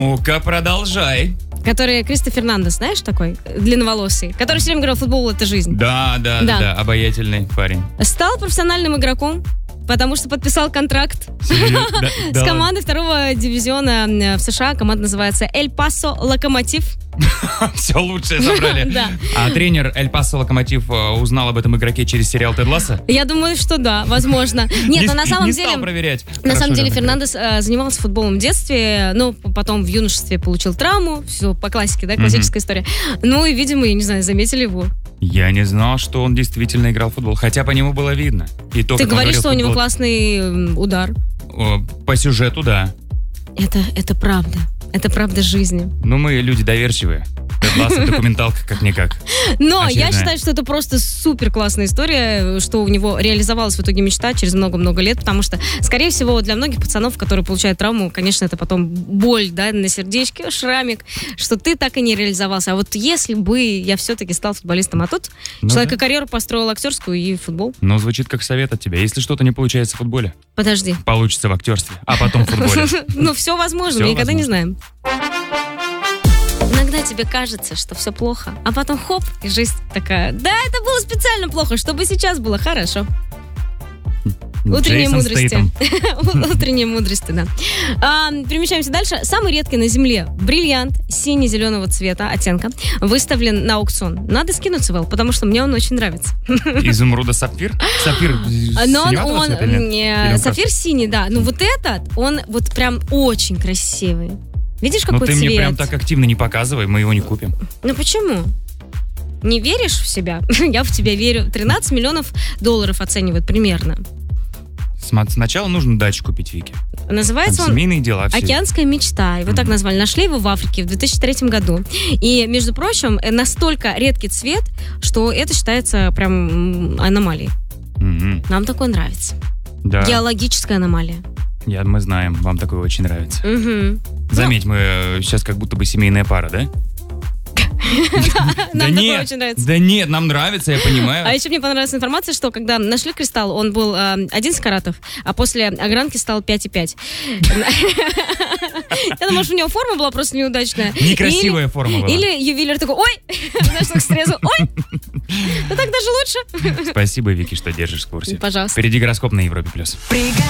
Ну-ка, продолжай. Который Кристофер Фернандес, знаешь, такой, длинноволосый, который все время говорил, футбол — это жизнь. Да, обаятельный парень. Стал профессиональным игроком, потому что подписал контракт с командой второго дивизиона в США. Команда называется Эль Пасо Локомотив. Все лучшее забрали. Да. А тренер Эль Пасо Локомотив узнал об этом игроке через сериал «Тед Лассо»? Я думаю, что да, возможно. Нет, но на самом деле... Не стал проверять. На самом деле Фернандес занимался футболом в детстве, но потом в юношестве получил травму. Все по классике, да, классическая история. Ну и, видимо, я не знаю, заметили его. Я не знал, что он действительно играл в футбол, хотя по нему было видно. И то, ты говоришь, что у него классный удар. По сюжету, да. Это правда. Это правда жизни. Ну, мы люди доверчивые. Тед Лассо документалка как-никак. Но я считаю, что это просто супер классная история, что у него реализовалась в итоге мечта через много-много лет, потому что, скорее всего, для многих пацанов, которые получают травму, конечно, это потом боль, да, на сердечке, шрамик, что ты так и не реализовался. А вот если бы я все-таки стал футболистом, а тут человек карьеру построил актерскую и футбол. Ну, звучит как совет от тебя. Если что-то не получается в футболе, подожди, получится в актерстве, а потом в футболе. Ну, все возможно, мы никогда не знаем. Иногда тебе кажется, что все плохо, а потом хоп, и жизнь такая: да, это было специально плохо, чтобы сейчас было хорошо. Утренние мудрости. Утренние мудрости, да. Перемещаемся дальше. Самый редкий на Земле бриллиант сине-зеленого цвета, оттенка, выставлен на аукцион. Надо скинуться, Вэл, потому что мне он очень нравится. Изумруда сапфир? Сапфир синеватого цвета или нет? Сапфир синий, да. Но вот этот, он вот прям очень красивый. Видишь, какой цвет? Ну ты мне прям так активно не показывай, мы его не купим. Ну почему? Не веришь в себя? Я в тебя верю. 13 миллионов долларов оценивают примерно. Сначала нужно дачу купить, Вики. Называется он семейные дела, «Океанская мечта». Его так назвали. Нашли его в Африке в 2003 году. И, между прочим, настолько редкий цвет, что это считается прям аномалией. Нам такое нравится. Да. Геологическая аномалия. Мы знаем, вам такое очень нравится. Заметь, мы сейчас как будто бы семейная пара, да? Нам такое очень нравится. Да нет, нам нравится, я понимаю. А еще мне понравилась информация, что когда нашли кристалл, он был 11 каратов, а после огранки стал 5,5. Я думаю, что у него форма была просто неудачная. Некрасивая форма была. Или ювелир такой: ой, знаешь, так срезал, ой, ну так даже лучше. Спасибо, Вики, что держишь в курсе. Пожалуйста. Впереди гороскоп на Европе+.